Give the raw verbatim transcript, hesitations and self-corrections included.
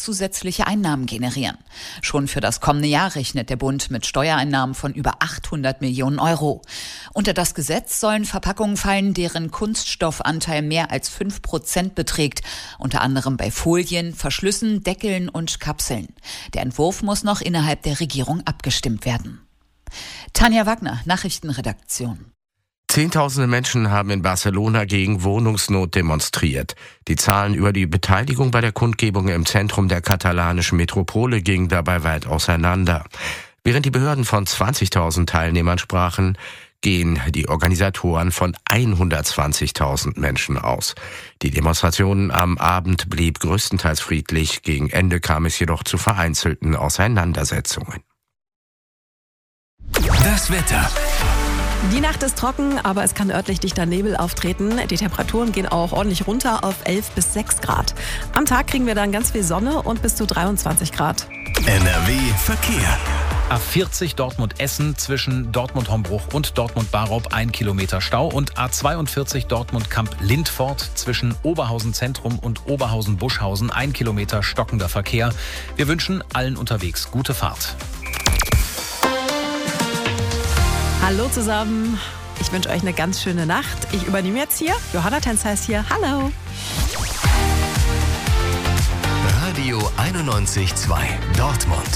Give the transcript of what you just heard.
zusätzliche Einnahmen generieren. Schon für das kommende Jahr rechnet der Bund mit Steuereinnahmen von über achthundert Millionen Euro. Unter das Gesetz sollen Verpackungen fallen, deren Kunststoffanteil mehr als fünf Prozent beträgt, unter anderem bei Folien, Verschlüssen, Deckeln und Kapseln. Der Entwurf muss noch innerhalb der Regierung abgestimmt werden. Tanja Wagner, Nachrichtenredaktion. Zehntausende Menschen haben in Barcelona gegen Wohnungsnot demonstriert. Die Zahlen über die Beteiligung bei der Kundgebung im Zentrum der katalanischen Metropole gingen dabei weit auseinander. Während die Behörden von zwanzigtausend Teilnehmern sprachen, gehen die Organisatoren von hundertzwanzigtausend Menschen aus. Die Demonstration am Abend blieb größtenteils friedlich. Gegen Ende kam es jedoch zu vereinzelten Auseinandersetzungen. Das Wetter. Die Nacht ist trocken, aber es kann örtlich dichter Nebel auftreten. Die Temperaturen gehen auch ordentlich runter auf elf bis sechs Grad. Am Tag kriegen wir dann ganz viel Sonne und bis zu dreiundzwanzig Grad. N R W Verkehr. A vierzig Dortmund-Essen zwischen Dortmund-Hombruch und Dortmund-Barob ein Kilometer Stau und A zweiundvierzig Dortmund-Kamp-Lindfort zwischen Oberhausen-Zentrum und Oberhausen-Buschhausen ein Kilometer stockender Verkehr. Wir wünschen allen unterwegs gute Fahrt. Hallo zusammen, ich wünsche euch eine ganz schöne Nacht. Ich übernehme jetzt hier, Johanna Tenzheis hier, hallo. Radio einundneunzig Komma zwei Dortmund.